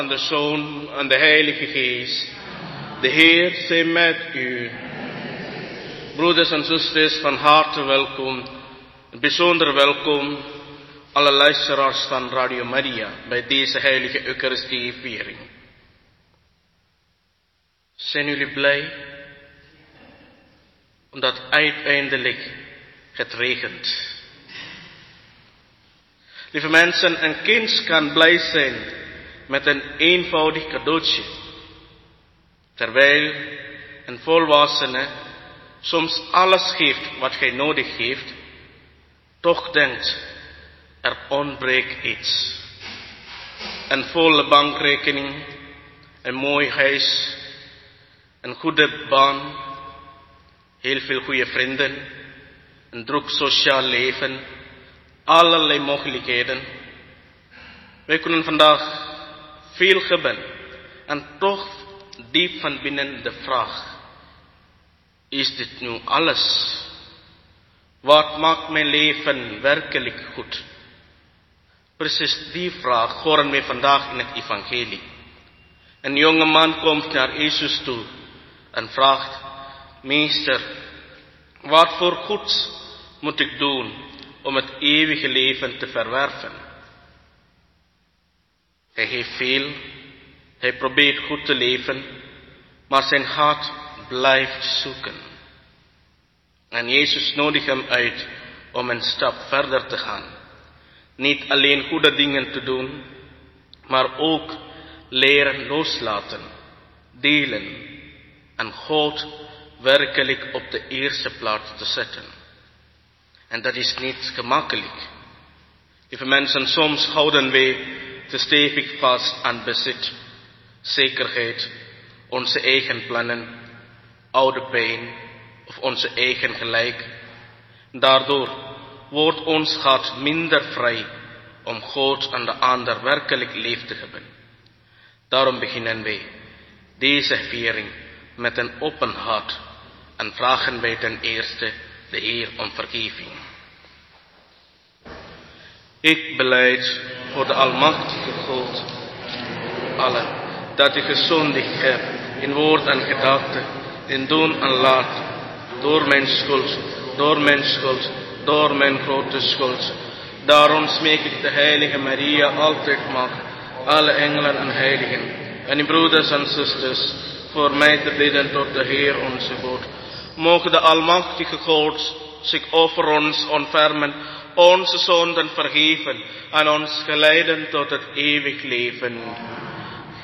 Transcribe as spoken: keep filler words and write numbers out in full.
Van de Zoon en de Heilige Geest. De Heer zij met u. Broeders en zusters, van harte welkom. Een bijzonder welkom alle luisteraars van Radio Maria bij deze heilige Eucharistieviering. Zijn jullie blij? Omdat uiteindelijk het regent. Lieve mensen, een kind kan blij zijn met een eenvoudig cadeautje. Terwijl een volwassene soms alles geeft wat hij nodig heeft, toch denkt, er ontbreekt iets. Een volle bankrekening, een mooi huis, een goede baan, heel veel goede vrienden, een druk sociaal leven, allerlei mogelijkheden. Wij kunnen vandaag veel hebben en toch diep van binnen de vraag, is dit nu alles? Wat maakt mijn leven werkelijk goed? Precies die vraag horen we vandaag in het evangelie. Een jonge man komt naar Jezus toe en vraagt, meester, wat voor goeds moet ik doen om het eeuwige leven te verwerven? Hij heeft veel, hij probeert goed te leven, maar zijn hart blijft zoeken. En Jezus nodigt hem uit om een stap verder te gaan. Niet alleen goede dingen te doen, maar ook leren loslaten, delen en God werkelijk op de eerste plaats te zetten. En dat is niet gemakkelijk. Lieve mensen, soms houden wij te stevig vast aan bezit, zekerheid, onze eigen plannen, oude pijn of onze eigen gelijk. Daardoor wordt ons hart minder vrij om God en de ander werkelijk lief te hebben. Daarom beginnen wij deze viering met een open hart en vragen wij ten eerste de Heer om vergeving. Ik belijd voor de Almachtige God, allen, dat ik gezondigd heb in woord en gedachte, in doen en laten, door mijn schuld, door mijn schuld, door mijn grote schuld. Daarom smeek ik de heilige Maria, altijd mag, alle engelen en heiligen, en die broeders en zusters, voor mij te bidden tot de Heer onze God. Mogen de Almachtige God zich over ons ontfermen, onze zonden vergeven en ons geleiden tot het eeuwig leven.